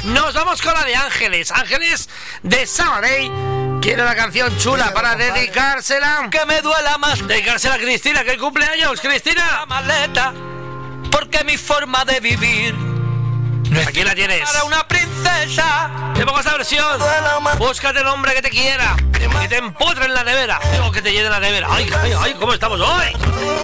Nos vamos con la de Ángeles. Ángeles de Saturday. Quiere una canción chula para dedicársela. Que me duela más. Dedicársela a Cristina, que cumple años. Cristina. La maleta, porque mi forma de vivir no es aquí la tienes. Para una princesa. Te pongo esta versión. Búscate el hombre que te quiera, que te empotre en la nevera, digo, que te llene la nevera. Ay, ay, ay, ¿cómo estamos hoy?